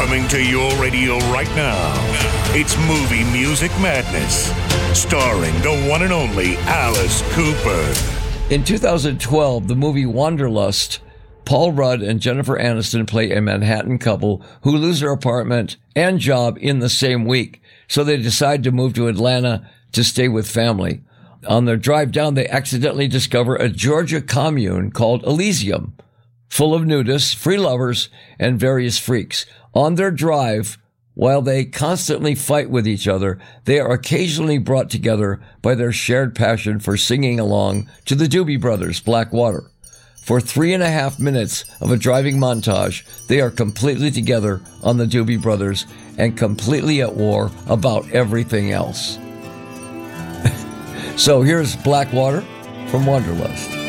Coming to your radio right now, it's Movie Music Madness, starring the one and only Alice Cooper. In 2012, the movie Wanderlust, Paul Rudd and Jennifer Aniston play a Manhattan couple who lose their apartment and job in the same week, so they decide to move to Atlanta to stay with family. On their drive down, they accidentally discover a Georgia commune called Elysium, full of nudists, free lovers, and various freaks. On their drive, while they constantly fight with each other, they are occasionally brought together by their shared passion for singing along to the Doobie Brothers' Black Water. For 3.5 minutes of a driving montage, they are completely together on the Doobie Brothers and completely at war about everything else. So here's Black Water from Wanderlust.